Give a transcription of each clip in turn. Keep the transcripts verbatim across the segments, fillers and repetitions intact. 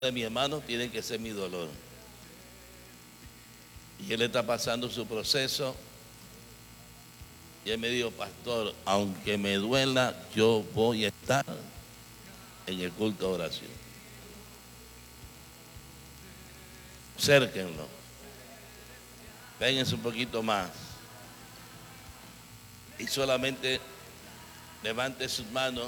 de mi hermano tiene que ser mi dolor. Y él está pasando su proceso. Y él me dijo, pastor, aunque me duela, yo voy a estar en el culto de oración. Cérquenlo. Péguense un poquito más. Y solamente levante sus manos.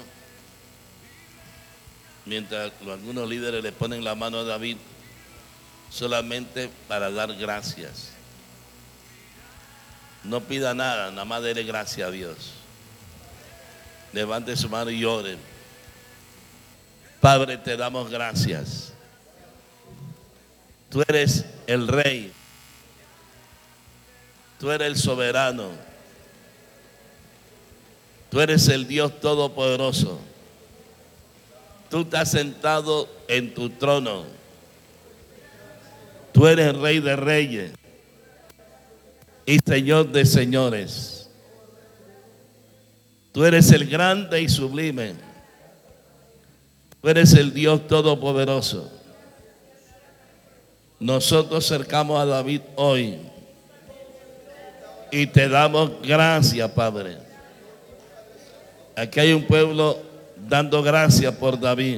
Mientras algunos líderes le ponen la mano a David, solamente para dar gracias. No pida nada, nada más dele gracias a Dios. Levante su mano y ore. Padre, te damos gracias. Tú eres el Rey. Tú eres el soberano. Tú eres el Dios todopoderoso. Tú estás sentado en tu trono. Tú eres el Rey de reyes y Señor de señores. Tú eres el grande y sublime. Tú eres el Dios todopoderoso. Nosotros cercamos a David hoy y te damos gracias, Padre. Aquí hay un pueblo dando gracias por David.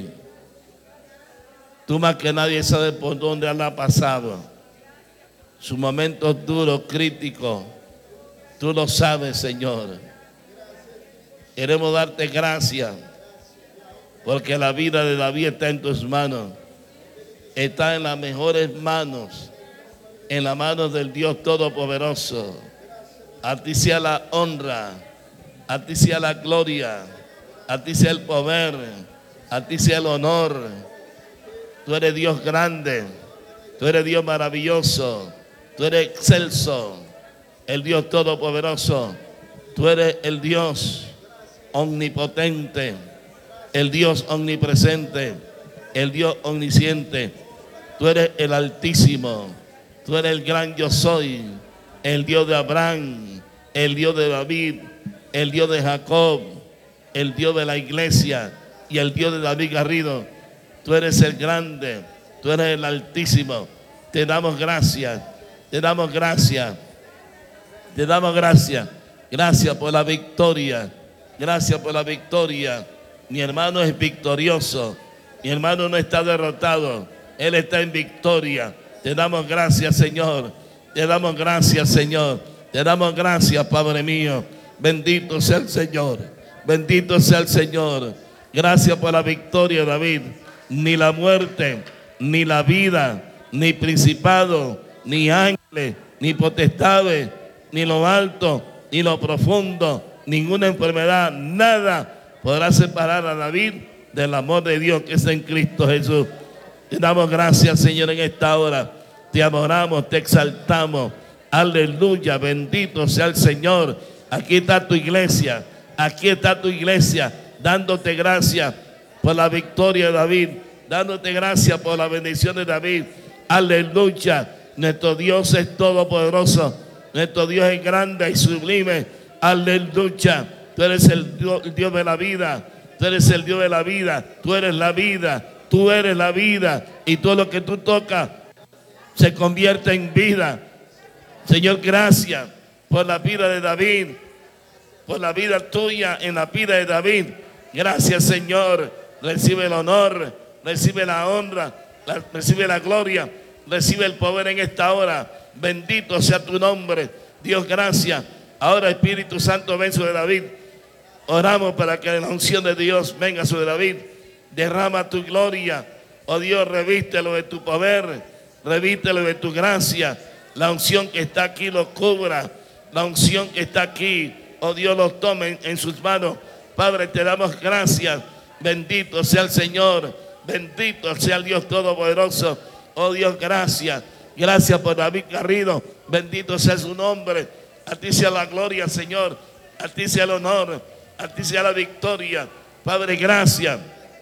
Tú más que nadie sabes por dónde él ha pasado. Sus momentos duros, críticos. Tú lo sabes, Señor. Queremos darte gracias porque la vida de David está en tus manos. Está en las mejores manos. En las manos del Dios Todopoderoso. A ti sea la honra. A ti sea la gloria. A ti sea el poder, a ti sea el honor. Tú eres Dios grande, tú eres Dios maravilloso, tú eres excelso, el Dios todopoderoso. Tú eres el Dios omnipotente, el Dios omnipresente, el Dios omnisciente. Tú eres el Altísimo, tú eres el gran yo soy, el Dios de Abraham, el Dios de David, el Dios de Jacob, el Dios de la iglesia y el Dios de David Garrido. Tú eres el grande, tú eres el Altísimo. Te damos gracias, te damos gracias, te damos gracias. Gracias por la victoria, gracias por la victoria. Mi hermano es victorioso, mi hermano no está derrotado, él está en victoria. Te damos gracias, Señor, te damos gracias, Señor, te damos gracias, Padre mío. Bendito sea el Señor. Bendito sea el Señor. Gracias por la victoria, David. Ni la muerte, ni la vida, ni principado, ni ángeles, ni potestades, ni lo alto, ni lo profundo, ninguna enfermedad, nada podrá separar a David del amor de Dios que es en Cristo Jesús. Te damos gracias, Señor, en esta hora. Te adoramos, te exaltamos. Aleluya, bendito sea el Señor. Aquí está tu iglesia. Aquí está tu iglesia, dándote gracias por la victoria de David, dándote gracias por la bendición de David. Aleluya, nuestro Dios es todopoderoso, nuestro Dios es grande y sublime. Aleluya, tú eres el Dios, el Dios de la vida, tú eres el Dios de la vida, tú eres la vida, tú eres la vida y todo lo que tú tocas se convierte en vida. Señor, gracias por la vida de David, por la vida tuya en la vida de David. Gracias, Señor. Recibe el honor, recibe la honra, la, recibe la gloria, recibe el poder en esta hora. Bendito sea tu nombre, Dios, gracias. Ahora, Espíritu Santo, ven sobre David. Oramos para que la unción de Dios venga sobre David. Derrama tu gloria. Oh Dios, revístelo de tu poder, revístelo de tu gracia. La unción que está aquí lo cubra. La unción que está aquí, oh Dios, los tome en sus manos. Padre, te damos gracias. Bendito sea el Señor. Bendito sea el Dios Todopoderoso. Oh Dios, gracias. Gracias por David Garrido. Bendito sea su nombre. A ti sea la gloria, Señor. A ti sea el honor. A ti sea la victoria. Padre, gracias.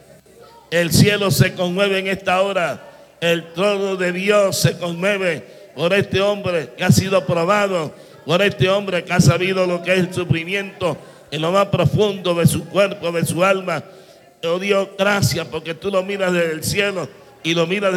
El cielo se conmueve en esta hora. El trono de Dios se conmueve por este hombre que ha sido probado. Por este hombre que ha sabido lo que es el sufrimiento en lo más profundo de su cuerpo, de su alma. Oh Dios, gracias porque tú lo miras desde el cielo y lo mira